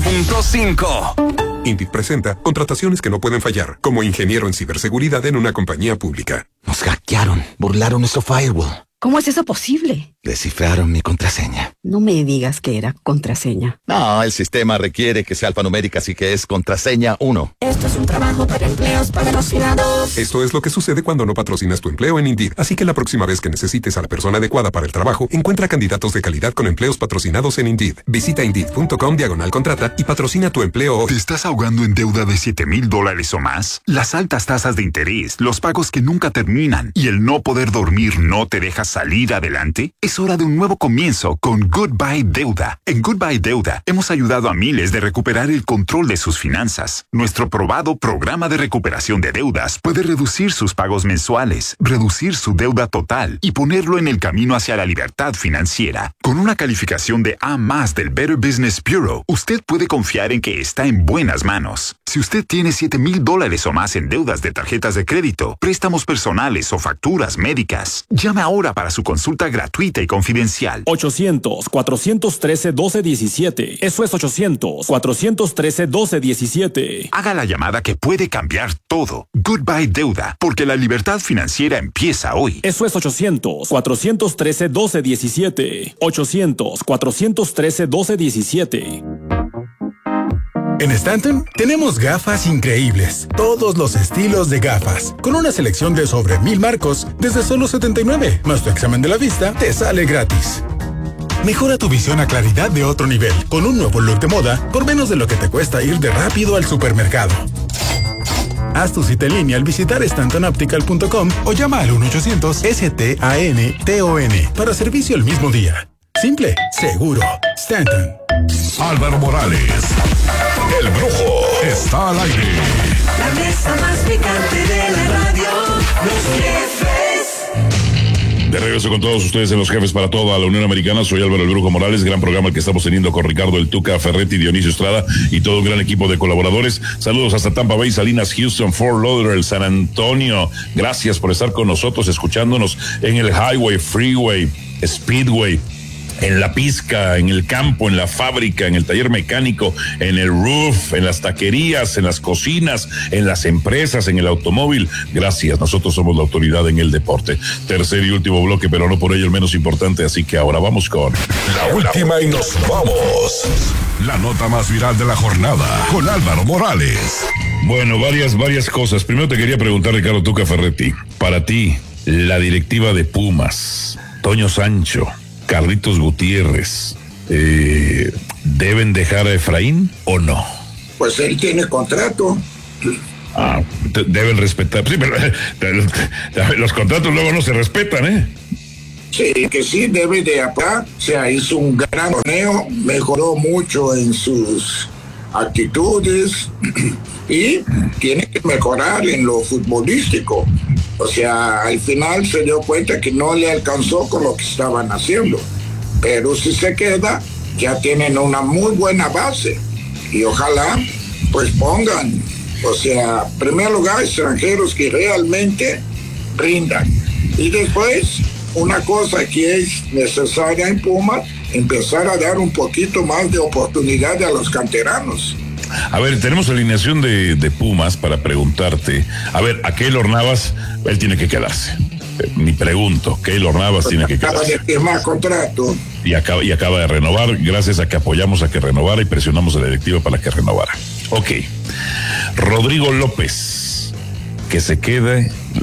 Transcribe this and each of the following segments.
100.5. Indeed presenta contrataciones que no pueden fallar, como ingeniero en ciberseguridad en una compañía pública. Nos hackearon, burlaron nuestro firewall. ¿Cómo es eso posible? Descifraron mi contraseña. No me digas que era contraseña. No, el sistema requiere que sea alfanumérica, así que es contraseña 1. Esto es un trabajo para empleos patrocinados. Esto es lo que sucede cuando no patrocinas tu empleo en Indeed. Así que la próxima vez que necesites a la persona adecuada para el trabajo, encuentra candidatos de calidad con empleos patrocinados en Indeed. Visita Indeed.com/contrata y patrocina tu empleo hoy. ¿Te estás ahogando en deuda de $7,000 o más? Las altas tasas de interés, los pagos que nunca terminan y el no poder dormir no te deja salir adelante. Es hora de un nuevo comienzo con Goodbye Deuda. En Goodbye Deuda hemos ayudado a miles de recuperar el control de sus finanzas. Nuestro probado programa de recuperación de deudas puede reducir sus pagos mensuales, reducir su deuda total y ponerlo en el camino hacia la libertad financiera. Con una calificación de A+ del Better Business Bureau, usted puede confiar en que está en buenas manos. Si usted tiene $7,000 o más en deudas de tarjetas de crédito, préstamos personales o facturas médicas, llame ahora para su consulta gratuita y confidencial. 800-413-1217. Eso es 800-413-1217. Haga la llamada que puede cambiar todo. Goodbye Deuda, porque la libertad financiera empieza hoy. Eso es 800-413-1217. 800-413-1217. En Stanton tenemos gafas increíbles, todos los estilos de gafas, con una selección de sobre 1,000 marcos desde solo $79, más tu examen de la vista te sale gratis. Mejora tu visión a claridad de otro nivel, con un nuevo look de moda por menos de lo que te cuesta ir de rápido al supermercado. Haz tu cita en línea al visitar stantonoptical.com o llama al 1-800-STANTON para servicio el mismo día. Simple, seguro. Stanton. Álvaro Morales, el Brujo, está al aire. La mesa más picante de la radio, Los Jefes. De regreso con todos ustedes en Los Jefes para toda la Unión Americana. Soy Álvaro el Brujo Morales, gran programa el que estamos teniendo con Ricardo el Tuca Ferretti, Dionisio Estrada y todo un gran equipo de colaboradores. Saludos hasta Tampa Bay, Salinas, Houston, Fort Lauderdale, San Antonio. Gracias por estar con nosotros, escuchándonos en el Highway, Freeway, Speedway, en la pizca, en el campo, en la fábrica, en el taller mecánico, en el roof, en las taquerías, en las cocinas, en las empresas, en el automóvil. Gracias, nosotros somos la autoridad en el deporte. Tercer y último bloque, pero no por ello el menos importante, así que ahora vamos con la última y nos vamos. La nota más viral de la jornada con Álvaro Morales. Bueno, varias cosas. Primero te quería preguntar, Ricardo Tuca Ferretti, para ti, la directiva de Pumas, Toño Sancho, Carlitos Gutiérrez, ¿deben dejar a Efraín o no? Pues él tiene contrato. Deben respetar. Sí, pero los contratos luego no se respetan, ¿eh? Sí, que sí, debe de apagar. O sea, hizo un gran torneo, mejoró mucho en sus actitudes y tiene que mejorar en lo futbolístico. O sea, al final se dio cuenta que no le alcanzó con lo que estaban haciendo. Pero si se queda, ya tienen una muy buena base. Y ojalá, pues pongan, o sea, en primer lugar, extranjeros que realmente rindan. Y después, una cosa que es necesaria en Pumas, empezar a dar un poquito más de oportunidad a los canteranos. A ver, tenemos alineación de Pumas para preguntarte. A ver, a Keylor Navas, él tiene que quedarse. Ni pregunto, Keylor Navas tiene que quedarse. Acaba de firmar contrato. Y acaba de renovar, gracias a que apoyamos a que renovara y presionamos a la directiva para que renovara. Ok. Rodrigo López, que se queda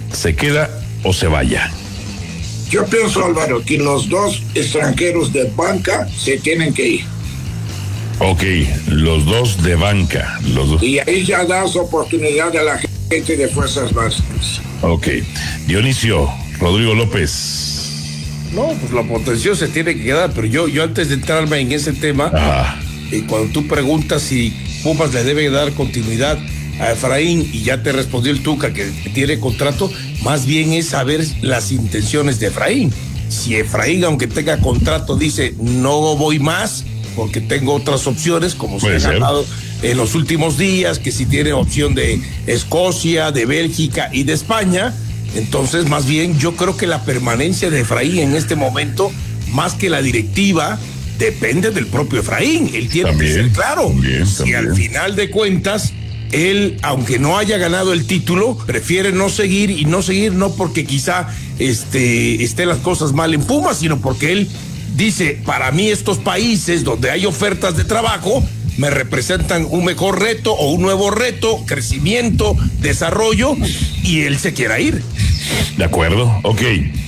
o se vaya. Yo pienso, Álvaro, que los dos extranjeros de banca se tienen que ir. Ok, los dos de banca. Y ahí ya das oportunidad a la gente de fuerzas básicas. Ok. Dionisio, Rodrigo López. No, pues la potencia se tiene que quedar, pero yo antes de entrarme en ese tema, y cuando tú preguntas si Pumas le debe dar continuidad a Efraín, y ya te respondió el Tuca que tiene contrato, más bien es saber las intenciones de Efraín. Si Efraín, aunque tenga contrato, dice no voy más porque tengo otras opciones, como se ha ganado en los últimos días, que si tiene opción de Escocia, de Bélgica y de España, entonces más bien yo creo que la permanencia de Efraín en este momento, más que la directiva, depende del propio Efraín. Él tiene que ser claro. Si al final de cuentas, él, aunque no haya ganado el título, prefiere no seguir no porque quizá estén las cosas mal en Pumas, sino porque él dice, para mí estos países donde hay ofertas de trabajo me representan un mejor reto o un nuevo reto, crecimiento, desarrollo, y él se quiera ir. De acuerdo, ok.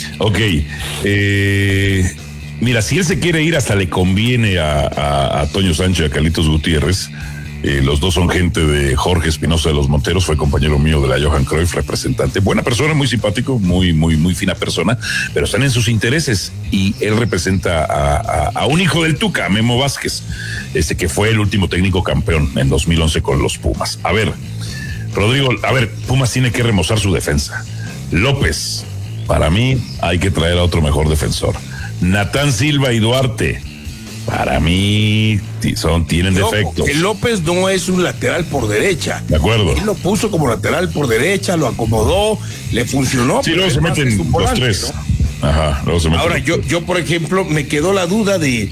Mira, si él se quiere ir, hasta le conviene a Toño Sánchez y a Carlitos Gutiérrez. Los dos son gente de Jorge Espinosa de los Monteros, fue compañero mío de la Johan Cruyff, representante, buena persona, muy simpático, muy fina persona, pero están en sus intereses, y él representa a un hijo del Tuca, Memo Vázquez, que fue el último técnico campeón en 2011 con los Pumas. A ver, Rodrigo, Pumas tiene que remozar su defensa. López, para mí hay que traer a otro mejor defensor. Natán Silva y Duarte, para mí tienen defectos. El López no es un lateral por derecha. De acuerdo. Él lo puso como lateral por derecha, lo acomodó, le funcionó. Sí, luego se meten los tres. ¿No? Ajá, luego se meten. Ahora, yo, por ejemplo, me quedó la duda de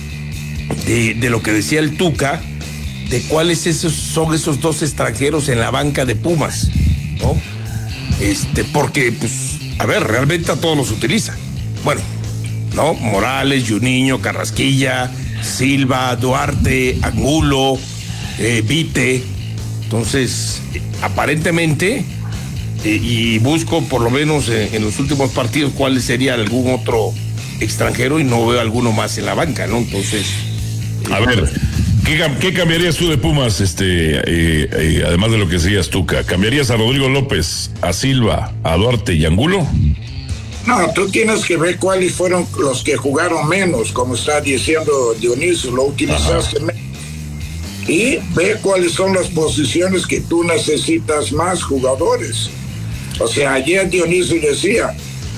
lo que decía el Tuca, de cuáles son esos dos extranjeros en la banca de Pumas, ¿no? Porque, pues, a ver, realmente a todos los utiliza. Bueno, ¿no? Morales, Juninho, Carrasquilla, Silva, Duarte, Angulo, Vite. Entonces, aparentemente, y busco por lo menos en los últimos partidos cuál sería algún otro extranjero, y no veo alguno más en la banca, ¿no? Entonces, a ver, ¿qué cambiarías tú de Pumas, además de lo que decías, Tuca? ¿Cambiarías a Rodrigo López, a Silva, a Duarte y Angulo? No, tú tienes que ver cuáles fueron los que jugaron menos, como está diciendo Dionisio, lo utilizaste menos. Y ve cuáles son las posiciones que tú necesitas más jugadores. O sea, ayer Dionisio decía,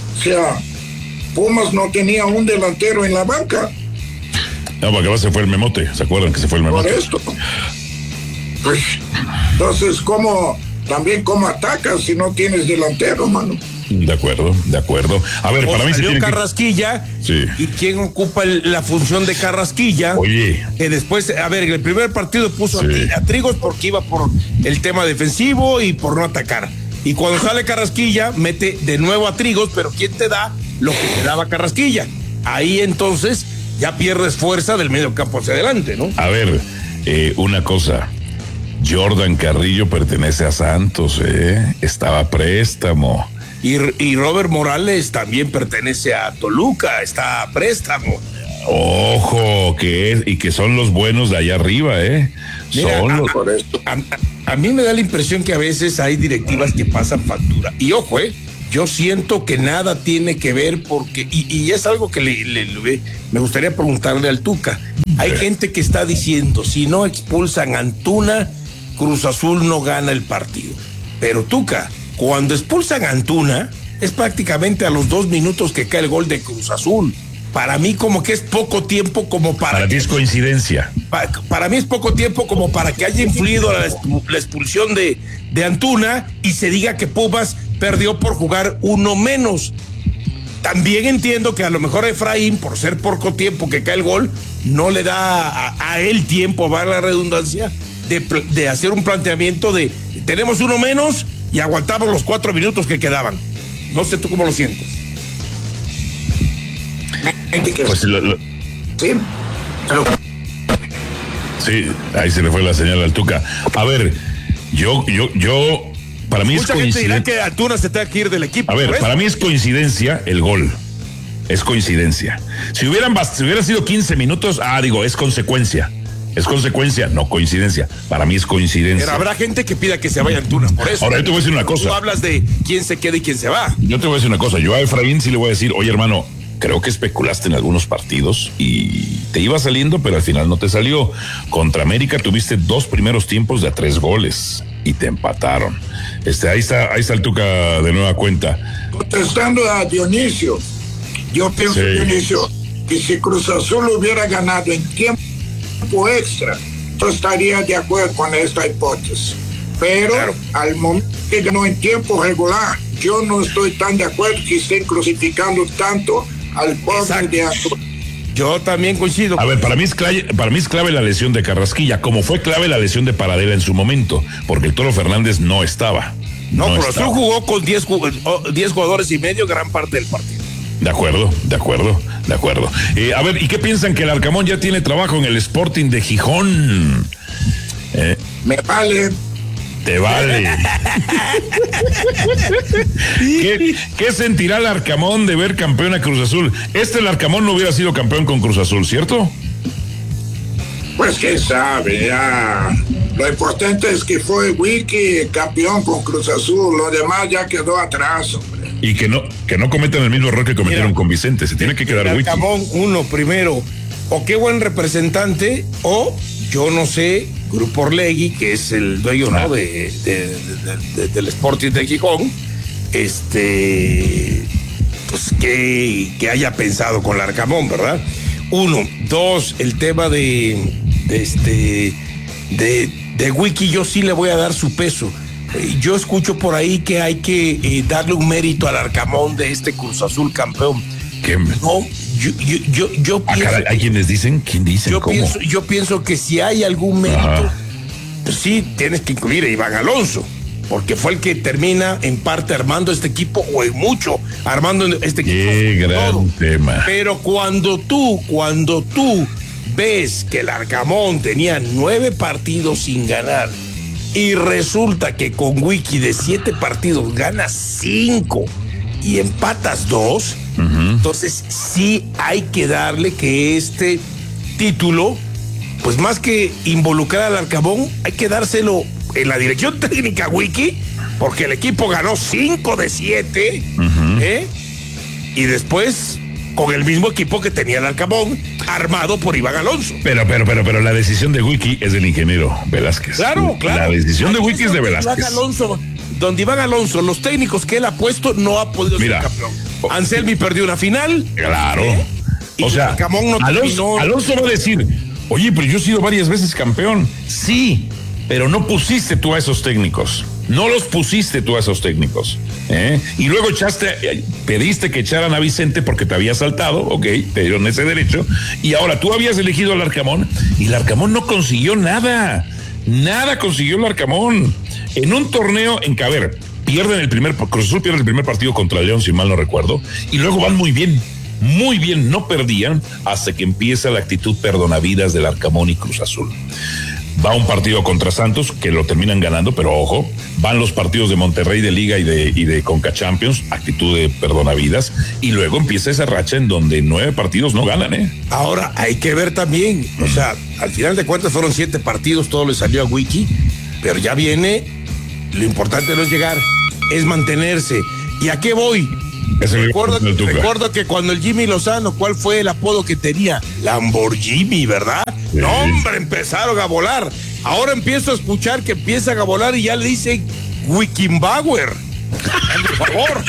Pumas no tenía un delantero en la banca. No, porque se fue el Memote, ¿se acuerdan que se fue el Memote? Por esto. Pues, entonces, ¿cómo atacas si no tienes delantero, mano? De acuerdo. A ver, para mí se tiene Carrasquilla. Sí. ¿Y quién ocupa la función de Carrasquilla? Oye. Que después, a ver, en el primer partido puso a Trigos porque iba por el tema defensivo y por no atacar. Y cuando sale Carrasquilla, mete de nuevo a Trigos, pero ¿quién te da lo que te daba Carrasquilla? Ahí entonces ya pierdes fuerza del medio campo hacia adelante, ¿no? A ver, una cosa. Jordan Carrillo pertenece a Santos, estaba a préstamo. Y Robert Morales también pertenece a Toluca, está a préstamo. Ojo, que son los buenos de allá arriba, Mira, a mí me da la impresión que a veces hay directivas que pasan factura. Y ojo, yo siento que nada tiene que ver porque, y es algo que me gustaría preguntarle al Tuca. Hay gente que está diciendo, si no expulsan a Antuna, Cruz Azul no gana el partido. Pero Tuca, cuando expulsan a Antuna, es prácticamente a los 2 minutos que cae el gol de Cruz Azul. Para mí como que es poco tiempo como para... ti es coincidencia. Para mí es poco tiempo como para que haya influido la expulsión de Antuna y se diga que Pumas perdió por jugar uno menos. También entiendo que a lo mejor Efraín, por ser poco tiempo que cae el gol, no le da a él tiempo, va la redundancia, de hacer un planteamiento de tenemos uno menos y aguantamos los 4 minutos que quedaban. No sé tú cómo lo sientes. Pues sí, ahí se le fue la señal al Tuca. A ver, yo para mí mucha es coincidencia. Gente dirá que Antuna se tenga que ir del equipo. A ver, para mí es coincidencia el gol. Es coincidencia. Si hubiera sido 15 minutos, es consecuencia. Es consecuencia, no coincidencia. Para mí es coincidencia. Pero habrá gente que pida que se vaya Antuna por eso. Ahora, yo te voy a decir una cosa. Tú hablas de quién se queda y quién se va. Yo te voy a decir una cosa. Yo a Efraín sí le voy a decir, oye, hermano, creo que especulaste en algunos partidos y te iba saliendo, pero al final no te salió. Contra América tuviste 2 primeros tiempos de 3 goles y te empataron. Ahí está el Tuca de nueva cuenta. Contestando a Dionisio, yo pienso, Dionisio, que si Cruz Azul hubiera ganado en tiempo extra, yo estaría de acuerdo con esta hipótesis. Pero al momento que ganó en tiempo regular, yo no estoy tan de acuerdo que estén crucificando tanto al pobre de Antuna. Yo también coincido. A ver, para mí es clave la lesión de Carrasquilla, como fue clave la lesión de Paradela en su momento, porque el Toro Fernández no estaba. No, pero Azul jugó con 10 jugadores y medio gran parte del partido. De acuerdo. A ver, ¿y qué piensan que el Arcamón ya tiene trabajo en el Sporting de Gijón? Me vale. Te vale. ¿Qué sentirá el Arcamón de ver campeón a Cruz Azul? El Arcamón no hubiera sido campeón con Cruz Azul, ¿cierto? Pues quién sabe, ya. Lo importante es que fue Wiki campeón con Cruz Azul, lo demás ya quedó atrás, hombre. Y que no cometan el mismo error que cometieron con Vicente, se tiene que quedar Wiki. Arcamón, uno, primero, o qué buen representante, o yo no sé, Grupo Orlegui, que es el dueño ¿no? del Sporting de Gijón, pues que haya pensado con el Arcamón, ¿verdad? Uno, dos, el tema de Wiki, yo sí le voy a dar su peso. Yo escucho por ahí que hay que darle un mérito al Arcamón de este Cruz Azul campeón. ¿Qué? No, yo pienso. Caray, ¿hay quienes dicen? ¿Quién dice? Yo pienso que si hay algún mérito, pues sí, tienes que incluir a Iván Alonso, porque fue el que termina en parte armando este equipo, o en mucho armando este equipo. Qué gran todo. tema. Pero cuando tú ves que el Arcamón tenía 9 partidos sin ganar y resulta que con Wiki de 7 partidos ganas 5 y empatas 2, entonces sí hay que darle que este título, pues más que involucrar al Arcamón, hay que dárselo en la dirección técnica Wiki, porque el equipo ganó 5 de 7, y después con el mismo equipo que tenía el Arcamón, armado por Iván Alonso. Pero la decisión de Wiki es del ingeniero Velázquez. Claro. La decisión de Wiki es de Velázquez. Donde Iván Alonso, los técnicos que él ha puesto, no ha podido ser campeón. Anselmi perdió una final. Claro. O sea, Arcamón no Alonso va a decir, oye, pero yo he sido varias veces campeón. Sí, pero no pusiste tú a esos técnicos. No los pusiste tú a esos técnicos. Y luego pediste que echaran a Vicente porque te había saltado, ok, te dieron ese derecho. Y ahora tú habías elegido al Arcamón y el Arcamón no consiguió nada. Nada consiguió el Arcamón. En un torneo en que, a ver, Cruz Azul pierde el primer partido contra León, si mal no recuerdo, y luego van muy bien, no perdían hasta que empieza la actitud perdonavidas del Arcamón y Cruz Azul. Va un partido contra Santos, que lo terminan ganando, pero ojo, van los partidos de Monterrey de Liga y de Conca Champions, actitud de perdonavidas, y luego empieza esa racha en donde 9 partidos no ganan, Ahora, hay que ver también, o sea, al final de cuentas fueron 7 partidos, todo le salió a Wiki, pero ya viene, lo importante no es llegar, es mantenerse. ¿Y a qué voy? Recuerdo que cuando el Jimmy Lozano, ¿cuál fue el apodo que tenía? Lamborghini, ¿verdad? Sí. No, hombre, empezaron a volar. Ahora empiezo a escuchar que empiezan a volar y ya le dicen Wickenbauer. Por favor.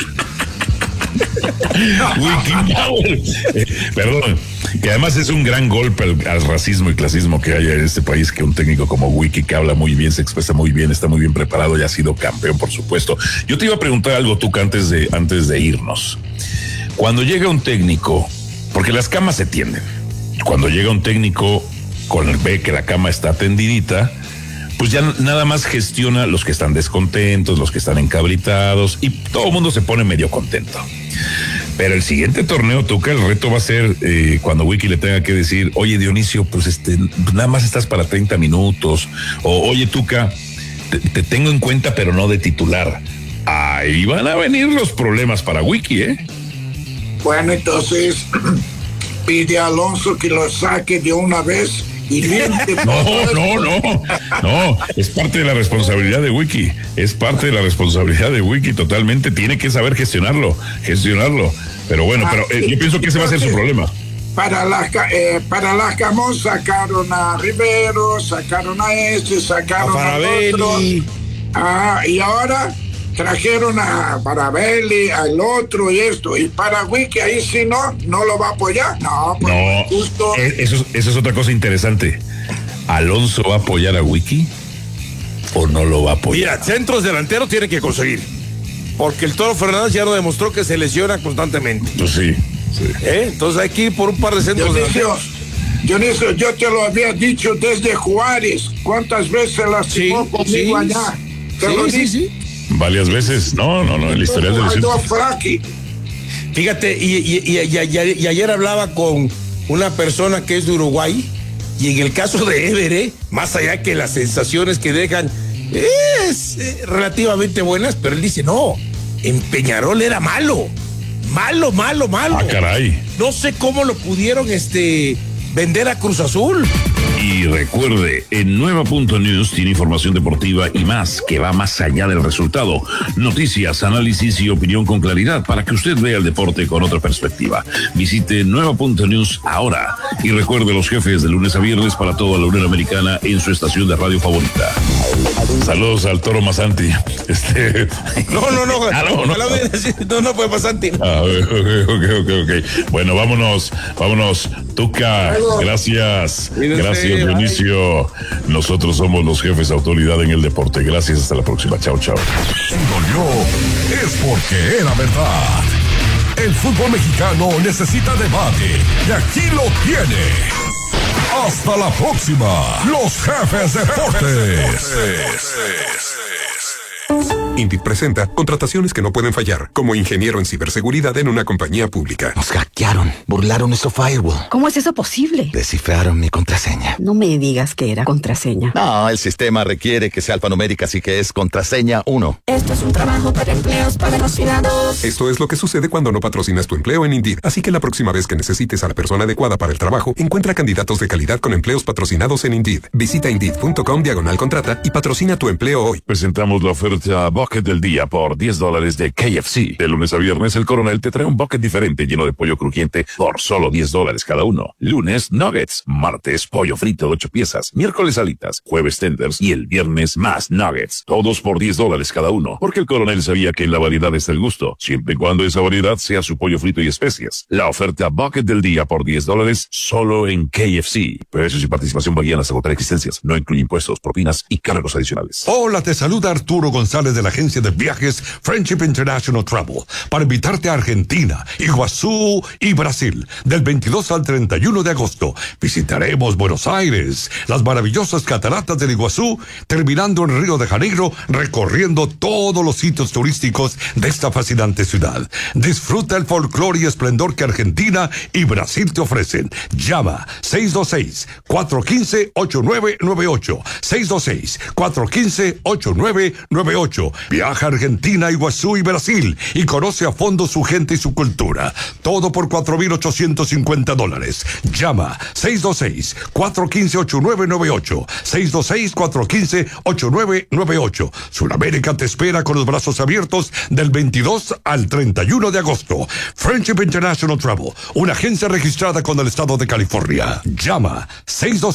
Wickenbauer. Perdón, que además es un gran golpe al racismo y clasismo que hay en este país, que un técnico como Wiki, que habla muy bien, se expresa muy bien, está muy bien preparado y ha sido campeón, por supuesto. Yo te iba a preguntar algo, Tuca, antes de irnos. Cuando llega un técnico, porque las camas se tienden, cuando llega un técnico ve que la cama está tendidita, pues ya nada más gestiona los que están descontentos, los que están encabritados, y todo el mundo se pone medio contento. Pero el siguiente torneo, Tuca, el reto va a ser cuando Wiki le tenga que decir, oye, Dionisio, pues nada más estás para 30 minutos, o oye, Tuca, te tengo en cuenta, pero no de titular. Ahí van a venir los problemas para Wiki, Bueno, entonces pide a Alonso que lo saque de una vez y limpie. No, es parte de la responsabilidad de Wiki, totalmente, tiene que saber gestionarlo, pero bueno, yo pienso que ese va a ser su problema. Para las Camón sacaron a Rivero, sacaron a sacaron a otro. Y ahora trajeron a Parabelli, al otro y esto. Y para Wiki ahí sí no lo va a apoyar. No, justo. Eso es otra cosa interesante. ¿Alonso va a apoyar a Wiki o no lo va a apoyar? Mira, centros delanteros tiene que conseguir. Porque el Toro Fernández ya lo demostró que se lesiona constantemente. Pues sí. Sí. Entonces hay que ir por un par de centros Dionisio, yo te lo había dicho desde Juárez. ¿Cuántas veces se lastimó conmigo allá? Sí. Varias veces. No, en la historia del lesión. Fíjate, y ayer hablaba con una persona que es de Uruguay, y en el caso de Ever, más allá que las sensaciones que dejan es relativamente buenas, pero él dice, no, en Peñarol era malo. Ah, caray. No sé cómo lo pudieron vender a Cruz Azul. Y recuerde, en Nueva.News tiene información deportiva y más, que va más allá del resultado. Noticias, análisis y opinión con claridad para que usted vea el deporte con otra perspectiva. Visite Nueva.News ahora. Y recuerde los jefes de lunes a viernes para toda la Unión Americana en su estación de radio favorita. Saludos al Toro Masanti. No. No fue Masanti. Ok. Bueno, vámonos. Tuca, gracias. Gracias, Dionisio. Nosotros somos los jefes autoridad en el deporte. Gracias, hasta la próxima. Chao. Si dolió, es porque era verdad. El fútbol mexicano necesita debate y aquí lo tiene. Hasta la próxima, los jefes deportes. Indeed presenta contrataciones que no pueden fallar, como ingeniero en ciberseguridad en una compañía pública. Nos hackearon, burlaron nuestro firewall. ¿Cómo es eso posible? Descifraron mi contraseña. No me digas que era contraseña. No, el sistema requiere que sea alfanumérica, así que es contraseña 1. Esto es un trabajo para empleos patrocinados. Esto es lo que sucede cuando no patrocinas tu empleo en Indeed. Así que la próxima vez que necesites a la persona adecuada para el trabajo, encuentra candidatos de calidad con empleos patrocinados en Indeed. Visita Indeed.com/contrata y patrocina tu empleo hoy. Presentamos la oferta Bucket del día por $10 de KFC. De lunes a viernes, el Coronel te trae un bucket diferente lleno de pollo crujiente por solo $10 cada uno. Lunes, nuggets. Martes, pollo frito de 8 piezas. Miércoles, alitas. Jueves, tenders. Y el viernes, más nuggets. Todos por $10 cada uno. Porque el Coronel sabía que en la variedad está el gusto, siempre y cuando esa variedad sea su pollo frito y especias. La oferta Bucket del día por $10 solo en KFC. Precios y participación varían hasta agotar existencias. No incluye impuestos, propinas y cargos adicionales. Hola, te saluda Arturo González de la agencia de viajes Friendship International Travel para invitarte a Argentina, Iguazú y Brasil del 22 al 31 de agosto. Visitaremos Buenos Aires, las maravillosas cataratas del Iguazú, terminando en Río de Janeiro, recorriendo todos los sitios turísticos de esta fascinante ciudad. Disfruta el folclore y esplendor que Argentina y Brasil te ofrecen. Llama 626-415-8998. 626-415-8998. Viaja a Argentina, Iguazú y Brasil y conoce a fondo su gente y su cultura. Todo por $4,850. Llama 626-415-8998. 626-415-8998. Sudamérica te espera con los brazos abiertos del 22 al 31 de agosto. Friendship International Travel, una agencia registrada con el estado de California. Llama 626